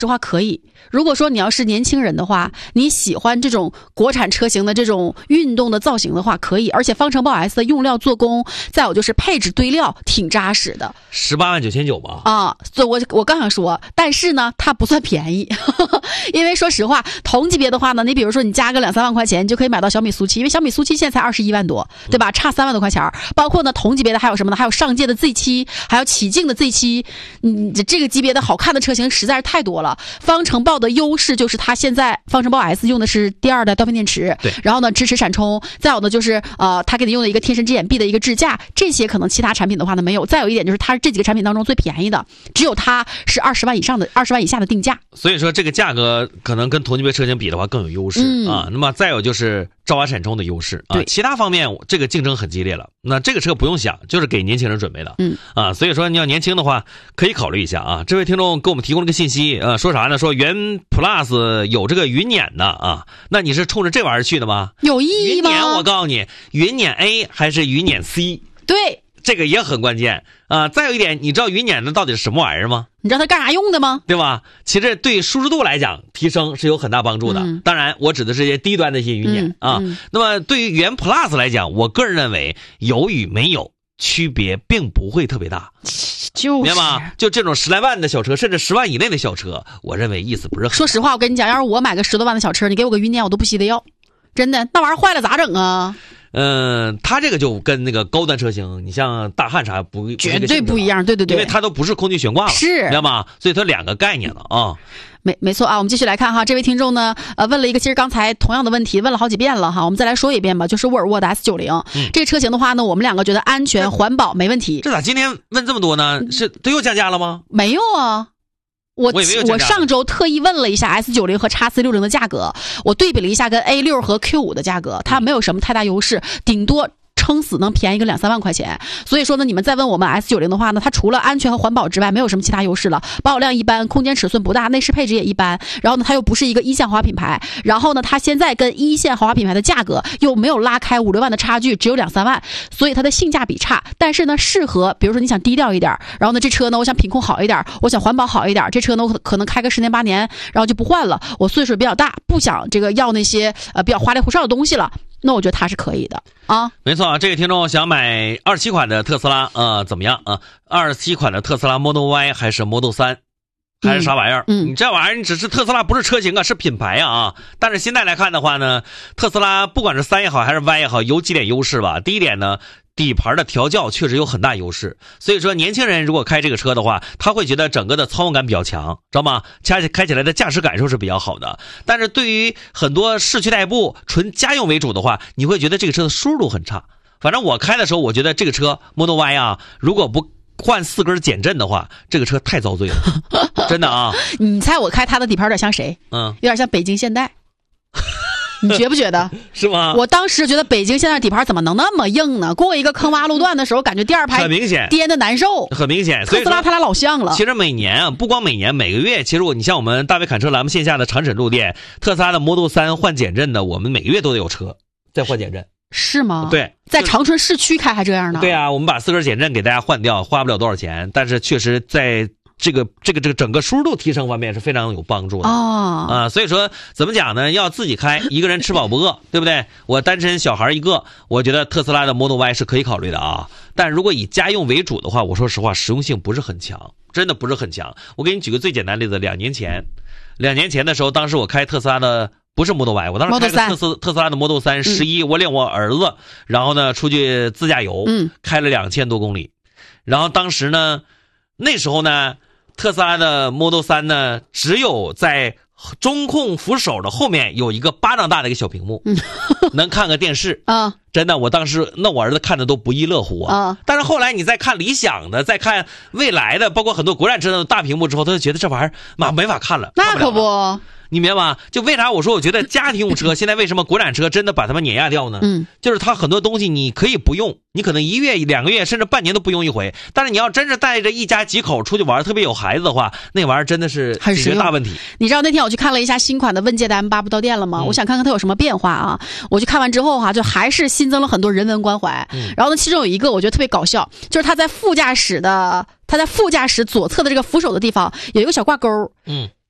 这话可以。如果说你要是年轻人的话，你喜欢这种国产车型的这种运动的造型的话，可以。而且方程豹 S 的用料做工，再有就是配置堆料挺扎实的 ，18.990吧。 啊，所以我刚想说，但是呢，它不算便宜，因为说实话，同级别的话呢，你比如说你加个2-3万块钱，你就可以买到小米苏7，因为小米苏7现在才21万多，对吧？差3万多块钱。包括呢，同级别的还有什么呢？还有上届的 Z7， 还有起劲的 Z7，这个级别的好看的车型实在是太多了。方程豹的优势就是它现在方程豹 S 用的是第2代刀片电池， 对， 然后呢支持闪充，再有的就是它给你用的一个天神之眼臂的一个支架，这些可能其他产品的话呢没有。再有一点就是它这几个产品当中最便宜的，只有它是20万以上的20万以下的定价， 所以说这个价格可能跟同级别车型比的话更有优势啊。那么再有就是兆瓦闪充的优势啊，其他方面这个竞争很激烈了。那这个车不用想，就是给年轻人准备的，所以说你要年轻的话可以考虑一下啊。这位听众给我们提供了个信息说啥呢？说原 Plus 有这个云辇的啊，那你是冲着这玩意儿去的吗？ 有意义吗？ 云辇我告诉你，云辇 A 还是云辇 C？ 对， 这个也很关键啊。再有一点，你知道云辇的到底是什么玩意儿吗？ 你知道它干啥用的吗？ 对吧？其实对舒适度来讲，提升是有很大帮助的。当然，我指的是一些低端的一些云辇啊。那么对于原 Plus 来讲，我个人认为有与没有区别并不会特别大， 就是明白吗？就这种10来万的小车，甚至10万以内的小车，我认为意思不是很大。 说实话，我跟你讲，要是我买个10多万的小车，你给我个云辇，我都不稀得要。真的，那玩意儿坏了咋整啊？ 它这个就跟那个高端车型，你像大汉啥绝对不一样，对对对， 因为它都不是空气悬挂了， 是， 知道吗？所以它两个概念了啊。 没错啊，我们继续来看哈，这位听众呢，问了一个其实刚才同样的问题，问了好几遍了哈，我们再来说一遍吧，就是沃尔沃的 S90，这个车型的话呢，我们两个觉得安全环保没问题。 这咋今天问这么多呢？是都又降价了吗？ 没有啊。我上周特意问了一下 S90 和 XC60 的价格，我对比了一下跟 A6 和 Q5 的价格，它没有什么太大优势，顶多撑死能便宜个2-3万块钱。所以说呢，你们再问我们 S90 的话呢，它除了安全和环保之外没有什么其他优势了，保有量一般，空间尺寸不大，内饰配置也一般，然后呢它又不是一个一线豪华品牌，然后呢它现在跟一线豪华品牌的价格又没有拉开5-6万的差距，只有2-3万，所以它的性价比差，但是呢适合比如说你想低调一点，然后呢这车呢我想品控好一点，我想环保好一点，这车呢我可能开个10年8年然后就不换了，我岁数比较大，不想这个要那些比较花里胡哨的东西了，那我觉得它是可以的啊。 没错啊，这个听众想买27款的特斯拉怎么样啊？27款的特斯拉 Model Y 还是 Model 3还是啥玩意儿？你这玩意儿你只是特斯拉不是车型啊，是品牌啊。但是现在来看的话呢，特斯拉不管是3也好还是 Y 也好，有几点优势吧。第一点呢，底盘的调教确实有很大优势，所以说年轻人如果开这个车的话，他会觉得整个的操控感比较强，知道吗？开起来的驾驶感受是比较好的。但是对于很多市区代步纯家用为主的话，你会觉得这个车的舒适度很差。反正我开的时候，我觉得这个车 Model Y 啊，如果不换4根减震的话，这个车太遭罪了，真的啊！ 你猜我开它的底盘有点像谁？有点像北京现代。你觉不觉得？ 是吗？ 我当时觉得北京现在底盘怎么能那么硬呢？过一个坑洼路段的时候，感觉第二排很明显颠的难受， 很明显。 特斯拉他俩老像了。 其实每年啊，不光每年，每个月，其实你像我们大卫侃车栏目线下的长审路店，特斯拉的 Model 3换减震的，我们每个月都得有车在换减震。 是吗？ 对， 在长春市区开还这样呢？ 对啊，我们把4根减震给大家换掉，花不了多少钱，但是确实在这个整个舒适度提升方面是非常有帮助的所以说怎么讲呢？要自己开，一个人吃饱不饿，对不对？我单身小孩一个，我觉得特斯拉的 Model Y 是可以考虑的啊。但如果以家用为主的话，我说实话，实用性不是很强，真的不是很强。我给你举个最简单的例子，2年前的时候，当时我开特斯拉的。不是 Model Y， 我当时开个特斯拉的 Model 3 11，我领我儿子，然后呢出去自驾游，开了2000多公里，然后当时呢，那时候呢，特斯拉的 Model 3呢，只有在中控扶手的后面有一个巴掌大的一个小屏幕，能看个电视啊。真的，我当时我儿子看的都不亦乐乎啊。但是后来你再看理想的，再看未来的，包括很多国产车的大屏幕之后，他就觉得这玩意儿没法看了。 那可不。 你明白吗？就为啥我说我觉得家庭用车现在为什么国产车真的把他们碾压掉呢？就是它很多东西你可以不用，你可能1月2个月甚至半年都不用一回，但是你要真是带着一家几口出去玩，特别有孩子的话，那玩意儿真的是解决大问题。 你知道那天我去看了一下新款的问界的 M8 不到店了吗？我想看看它有什么变化啊。我去看完之后就还是新增了很多人文关怀。然后呢，其中有一个我觉得特别搞笑，就是它在副驾驶左侧的这个扶手的地方有一个小挂钩。